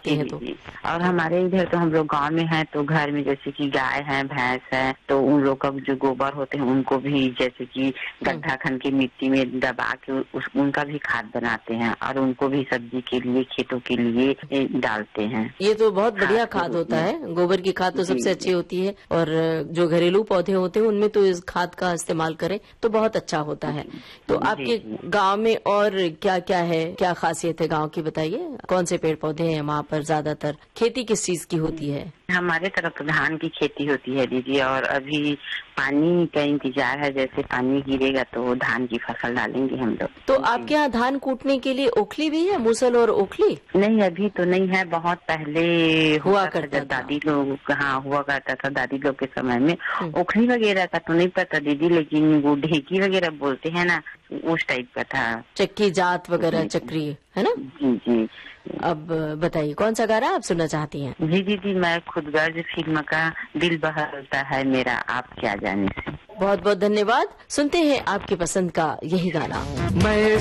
करती हैं तो। और हमारे इधर तो हम लोग गांव में हैं तो घर में जैसे कि गाय है, भैंस है, तो उन लोग का जो गोबर होते हैं उनको भी जैसे कि गड्ढा खन के मिट्टी में दबा के उनका भी खाद बनाते हैं और उनको भी सब्जी के लिए, खेतों के लिए डालते हैं। ये तो बहुत बढ़िया खाद होता है। गोबर की खाद तो सबसे अच्छी होती है और जो घरेलू पौधे होते हैं उनमें तो इस खाद का इस्तेमाल करें तो बहुत अच्छा होता है। तो आपके गांव में और क्या क्या है, क्या खासियत है गांव की, बताइए। कौन से पेड़ पौधे हैं वहाँ पर? ज्यादातर खेती किस चीज की होती है? हमारे तरफ तो धान की खेती होती है दीदी, और अभी पानी का इंतजार है। जैसे पानी गिरेगा तो धान की फसल डालेंगे हम लोग। तो आपके यहाँ धान कूटने के लिए ओखली भी है, मूसल और ओखली? नहीं, अभी तो नहीं है। बहुत पहले हुआ करता था। दादी लोग, हाँ हुआ करता था दादी लोग के समय में। ओखली वगैरह का तो नहीं पता दीदी, लेकिन वो ढेकी वगैरह बोलते हैं ना, उस टाइप का था। चक्की जात वगैरह, चक्री, है ना? जी जी। अब बताइए कौन सा गाना आप सुनना चाहती हैं? जी दीदी, मैं खुदगर्ज फिल्म का दिल बहलता है मेरा आप क्या जाने से। बहुत बहुत धन्यवाद। सुनते हैं आपकी पसंद का यही गाना। मैं